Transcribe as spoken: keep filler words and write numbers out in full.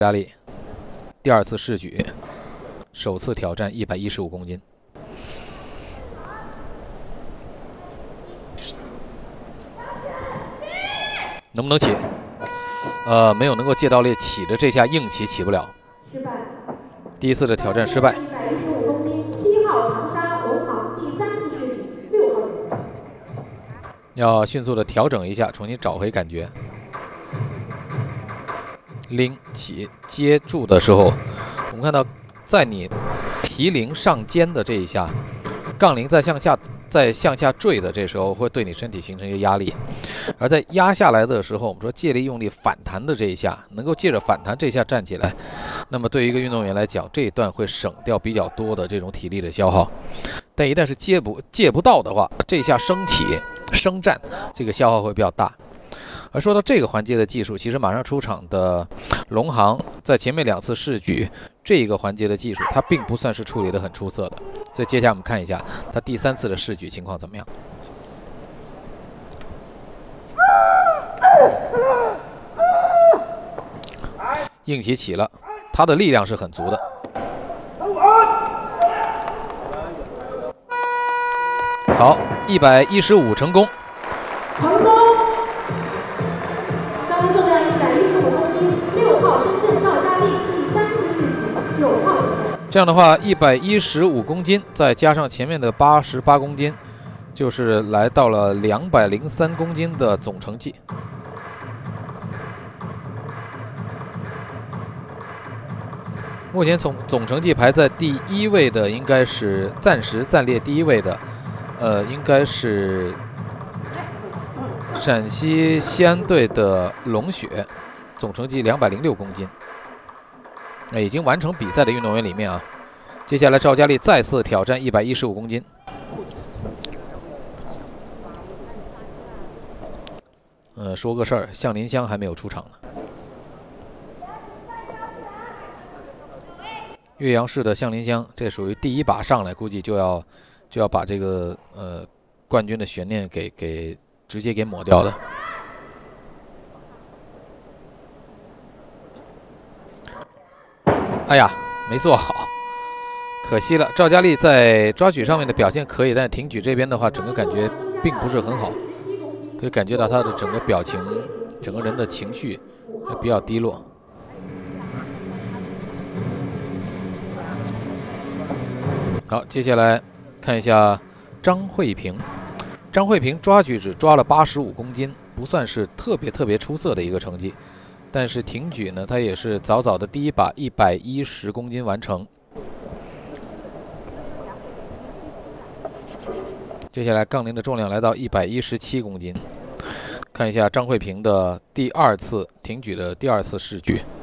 压力，第二次试举，首次挑战一百一十五公斤。能不能起？呃，没有能够借到力起的这下硬起起不了。 失败。 第一次的挑战失败。 一百一十五公斤，七号长沙龙航第三次试举，六号人。 要迅速的调整一下，重新找回感觉。拎起接住的时候，我们看到，在你提铃上肩的这一下，杠铃在向下在向下坠的这时候，会对你身体形成一个压力；而在压下来的时候，我们说借力用力反弹的这一下，能够借着反弹这一下站起来，那么对于一个运动员来讲，这一段会省掉比较多的这种体力的消耗。但一旦是借不借不到的话，这一下升起升站，这个消耗会比较大。而说到这个环节的技术，其实马上出场的龙航在前面两次试举这一个环节的技术，它并不算是处理得很出色的。所以接下来我们看一下他第三次的试举情况怎么样。硬起起了，他的力量是很足的。好，一百一十五成功。 成功。刚重量一百一十五公斤，六号深圳赵佳丽第三次试举，九号人。 这样的话，一百一十五公斤再加上前面的八十八公斤，就是来到了两百零三公斤的总成绩。目前从总成绩排在第一位的，应该是暂时暂列第一位的，呃，应该是陕西西安队的龙雪，总成绩两百零六公斤。那已经完成比赛的运动员里面啊，接下来赵佳丽再次挑战一百一十五公斤。呃，说个事儿，向林香还没有出场呢。岳阳市的向林香，这属于第一把上来，估计就要就要把这个呃冠军的悬念给给直接给抹掉的。哎呀，没做好，可惜了。赵佳丽在抓举上面的表现可以，但是挺举这边的话，整个感觉并不是很好，可以感觉到她的整个表情、整个人的情绪比较低落。好，接下来看一下张慧萍。张慧萍抓举只抓了八十五公斤，不算是特别特别出色的一个成绩。但是挺举呢，她也是早早的第一把一百一十公斤完成。接下来杠铃的重量来到一百一十七公斤，看一下张慧萍的第二次挺举的第二次试举。